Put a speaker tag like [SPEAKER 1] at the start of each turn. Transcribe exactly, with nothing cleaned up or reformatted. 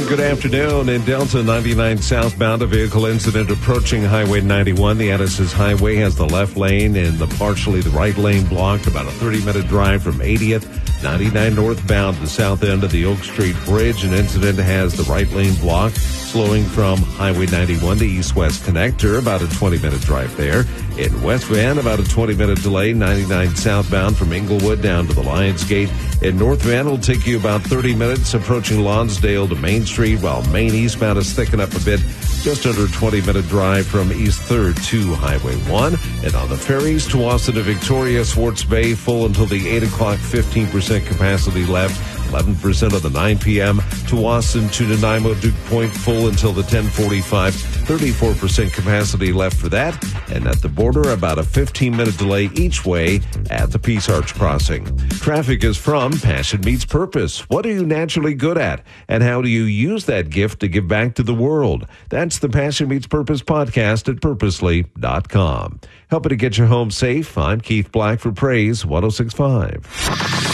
[SPEAKER 1] good afternoon. In Delta ninety-nine southbound, a vehicle incident approaching Highway ninety-one. The Addis's Highway has the left lane and the partially the right lane blocked. About a thirty-minute drive from eightieth. ninety-nine northbound, the south end of the Oak Street Bridge. An incident has the right lane blocked, slowing from Highway ninety-one to east-west connector. About a twenty-minute drive there. In West Van, about a twenty-minute delay, ninety-nine southbound from Inglewood down to the Lions Gate. In North Van, will take you about thirty minutes approaching Lonsdale to Main Street, while Main eastbound is thickened up a bit. Just under a twenty-minute drive from East third to Highway one. And on the ferries to Austin to Victoria, Swartz Bay, full until the eight o'clock, fifteen percent capacity left. eleven percent of the nine p.m. to Austin to Nanaimo, Duke Point, full until the ten forty-five. thirty-four percent capacity left for that. And at the border, about a fifteen-minute delay each way at the Peace Arch crossing. Traffic is from Passion Meets Purpose. What are you naturally good at? And how do you use that gift to give back to the world? That's the Passion Meets Purpose podcast at purposely dot com. Helping to get you home safe, I'm Keith Black for Praise one oh six point five.